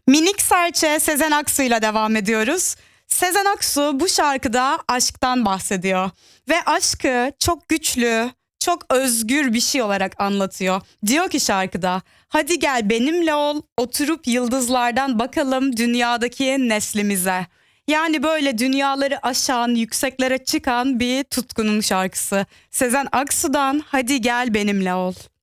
Minik Serçe Sezen Aksu'yla devam ediyoruz. Sezen Aksu bu şarkıda aşktan bahsediyor. Ve aşkı çok güçlü, çok özgür bir şey olarak anlatıyor. Diyor ki şarkıda, hadi gel benimle ol, oturup yıldızlardan bakalım dünyadaki neslimize. Yani böyle dünyaları aşan, yükseklere çıkan bir tutkunun şarkısı. Sezen Aksu'dan Hadi Gel Benimle Ol.